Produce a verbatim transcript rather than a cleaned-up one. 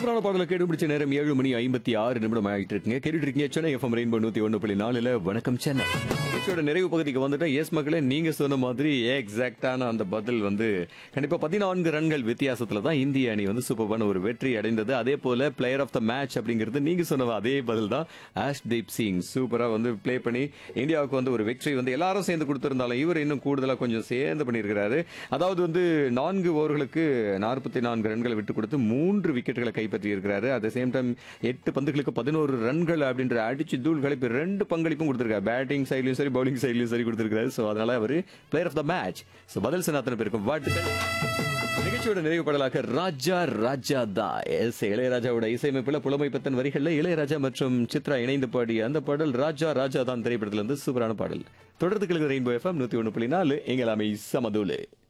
சூப்பரான பாடலை கேட்டு பிடிச்ச நேரம் ஏழு மணி ஐம்பத்தி ஆறு நிமிடம் ஆகிட்டு இருக்குங்க. கேட்டுட்டு இருக்கீங்க சென்னை எஃப்எம் ரெயின்போ நூத்தி ஒன்று புள்ளி நாலுல வணக்கம் சென்னை. நிகழ்ச்சியோட நிறைவு பகுதிக்கு வந்துட்டோம். எஸ் மக்களே, நீங்க சொன்ன மாதிரி எக்ஸாக்டான அந்த பதில் வந்து கண்டிப்பா பதினான்கு ரன்கள் வித்தியாசத்துல தான் இந்திய அணி வந்து சூப்பரான ஒரு வெற்றி அடைந்தது. அதே போல பிளேயர் ஆஃப் த மேட்ச் அப்படிங்கிறது நீங்க சொன்ன அதே பதில் தான். ஆஷ்தீப் சிங் சூப்பரா வந்து பிளே பண்ணி இந்தியாவுக்கு வந்து ஒரு வெற்றி வந்து எல்லாரும் சேர்ந்து கொடுத்திருந்தாலும் இவர் இன்னும் கூடுதலா கொஞ்சம் சேர்ந்து பண்ணியிருக்கிறாரு. அதாவது வந்து நான்கு ஓவர்களுக்கு நாற்பத்தி நான்கு ரன்களை விட்டு கொடுத்து மூன்று விக்கெட்டுகளை கைப்பற்றி இருக்கிறாரு. அட் சேம் டைம் எட்டு பந்துகளுக்கு பதினோரு ரன்கள் அப்படின்ற அடிச்சு தூள் கழிப்பு ரெண்டு பங்களிப்பும் கொடுத்திருக்காரு. பேட்டிங் சைட்லயும் சரி பவுலிங் சைட்லயும் சரி கொடுத்திருக்காரு. சோ அதனால அவர் player of the match. So பதில் சொன்ன அத்தனை பேருக்கும் வாழ்த்துக்கள். நிகழ்ச்சியோட நிறைவு பாடலாக ராஜா ராஜா தா எஸ் இளையராஜாவோட இசையமைப்புல புலமை பத்தன் வரிகள்ல இளையராஜா மற்றும் சித்ரா இணைந்து பாடிய அந்த பாடல் ராஜா ராஜா தான் திரைப்படத்துல இருந்து சூப்பரான பாடல். தொடர்ந்து கிழக்கு ரெயின்போ எஃப்எம் நூத்தி ஒன்று புள்ளி நாலு எங்களாமை சமதூலு.